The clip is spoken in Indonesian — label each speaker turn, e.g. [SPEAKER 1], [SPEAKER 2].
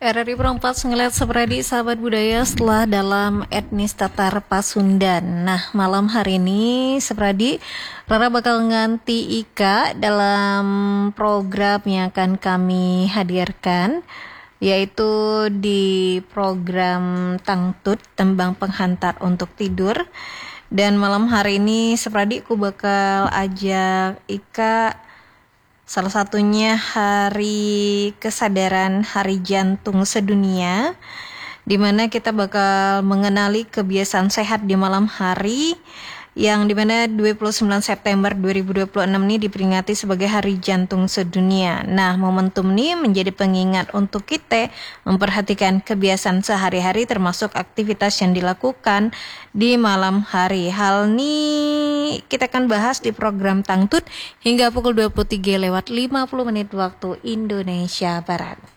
[SPEAKER 1] RRI Perempat Sengelet Sepradi sahabat budaya setelah dalam etnis Tatar Pasundan. Nah, malam hari ini Sepradi Rara bakal nganti Ika dalam program yang akan kami hadirkan, yaitu di program Tangtut Tembang Penghantar untuk Tidur. Dan malam hari ini Sepradi aku bakal ajak Ika, salah satunya Hari Kesadaran Hari Jantung Sedunia, di mana kita bakal mengenali kebiasaan sehat di malam hari, yang dimana 29 September 2026 ini diperingati sebagai Hari Jantung Sedunia. Nah, momentum ini menjadi pengingat untuk kita memperhatikan kebiasaan sehari-hari termasuk aktivitas yang dilakukan di malam hari. Hal ini kita akan bahas di program Tangtut hingga pukul 23:50 waktu Indonesia Barat.